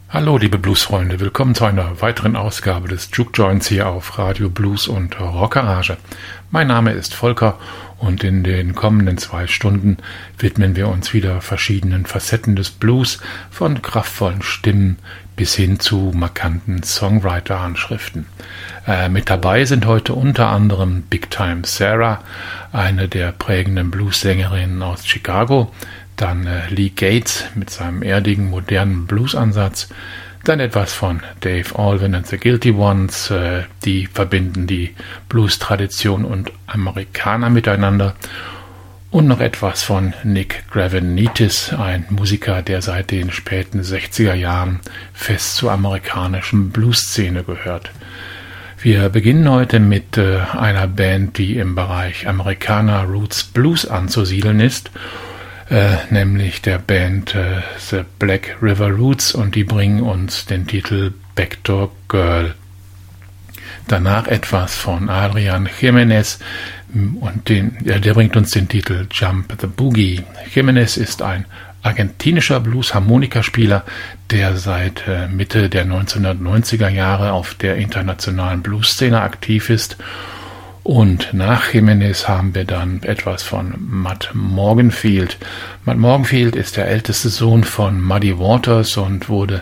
Hallo liebe Bluesfreunde, willkommen zu einer weiteren Ausgabe des Juke Joints hier auf Radio Blues und Rockgarage. Mein Name ist Volker und in den kommenden 2 Stunden widmen wir uns wieder verschiedenen Facetten des Blues, von kraftvollen Stimmen bis hin zu markanten Songwriter-Handschriften. Mit dabei sind heute unter anderem Big Time Sarah, eine der prägenden Blues-Sängerinnen aus Chicago, dann Lee Gates mit seinem erdigen, modernen Blues-Ansatz, dann etwas von Dave Alvin and the Guilty Ones, die verbinden die Blues-Tradition und Amerikaner miteinander, und noch etwas von Nick Gravenites, ein Musiker, der seit den späten 60er Jahren fest zur amerikanischen Blues-Szene gehört. Wir beginnen heute mit einer Band, die im Bereich Americana Roots Blues anzusiedeln ist, nämlich der Band The Black River Roots, und die bringen uns den Titel Backdoor Girl. Danach etwas von Adrian Jimenez, und der bringt uns den Titel Jump the Boogie. Jimenez ist ein argentinischer Blues-Harmonikaspieler, der seit Mitte der 1990er Jahre auf der internationalen Blues-Szene aktiv ist. Und nach Jimenez haben wir dann etwas von Mud Morganfield. Mud Morganfield ist der älteste Sohn von Muddy Waters und wurde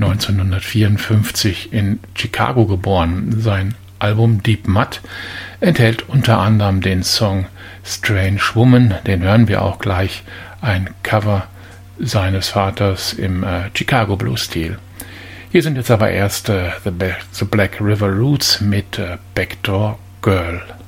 1954 in Chicago geboren. Sein Album Deep Mud enthält unter anderem den Song Strange Woman, den hören wir auch gleich, ein Cover seines Vaters im Chicago Blues-Stil. Hier sind jetzt aber erst The Black River Roots mit Backdoor Girl.